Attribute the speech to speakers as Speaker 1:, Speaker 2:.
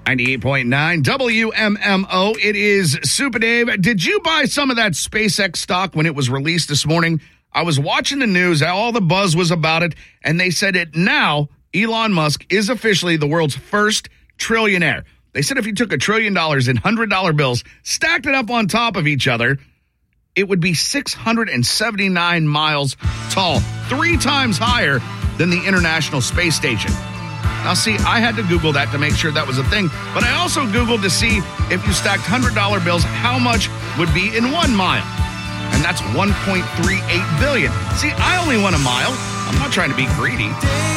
Speaker 1: 98.9 WMMO. It is Super Dave. Did you buy some of that SpaceX stock when it was released this morning? I was watching the news. All the buzz was about it. And they said it now, Elon Musk is officially the world's first trillionaire. They said if you took $1 trillion in $100 bills, stacked it up on top of each other, it would be 679 miles tall, 3 times higher than the International Space Station. Now, see, I had to Google that to make sure that was a thing, but I also Googled to see if you stacked $100 bills, how much would be in 1 mile? And that's 1.38 billion. See, I only want a mile. I'm not trying to be greedy.